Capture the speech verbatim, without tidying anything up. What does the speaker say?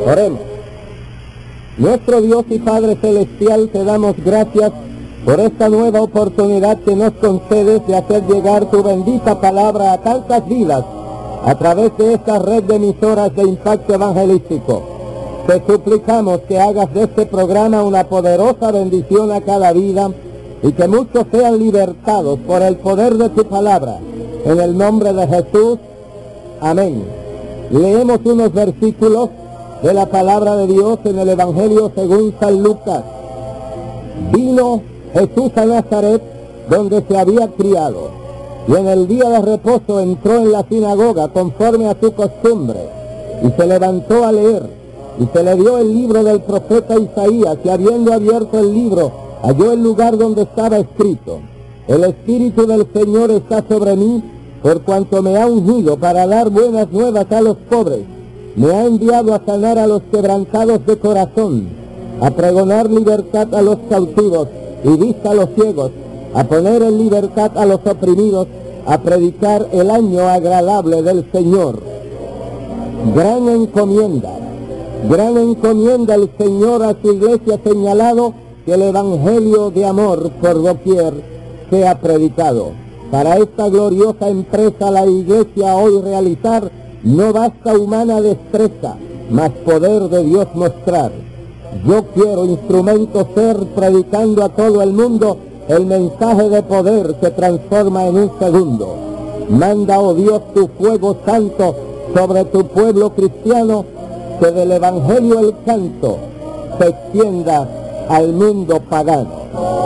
Oremos. Nuestro Dios y Padre Celestial, te damos gracias por esta nueva oportunidad que nos concedes de hacer llegar tu bendita palabra a tantas vidas a través de esta red de emisoras de impacto evangelístico. Te suplicamos que hagas de este programa una poderosa bendición a cada vida y que muchos sean libertados por el poder de tu palabra. En el nombre de Jesús, amén. Leemos unos versículos de la palabra de Dios en el Evangelio según San Lucas. Vino Jesús a Nazaret, donde se había criado, y en el día de reposo entró en la sinagoga conforme a su costumbre, y se levantó a leer, y se le dio el libro del profeta Isaías, y habiendo abierto el libro, halló el lugar donde estaba escrito: el Espíritu del Señor está sobre mí, por cuanto me ha ungido para dar buenas nuevas a los pobres, me ha enviado a sanar a los quebrantados de corazón, a pregonar libertad a los cautivos y vista a los ciegos, a poner en libertad a los oprimidos, a predicar el año agradable del Señor. Gran encomienda, gran encomienda el Señor a su iglesia, señalado que el evangelio de amor por doquier sea predicado. Para esta gloriosa empresa la iglesia hoy realizar, no basta humana destreza, mas poder de Dios mostrar. Yo quiero, instrumento ser, predicando a todo el mundo el mensaje de poder que transforma en un segundo. Manda, oh Dios, tu fuego santo sobre tu pueblo cristiano, que del evangelio el canto se extienda al mundo pagano.